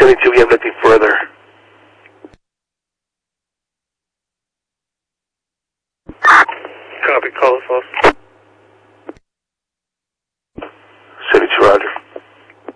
72, we have nothing further. Copy, call us off.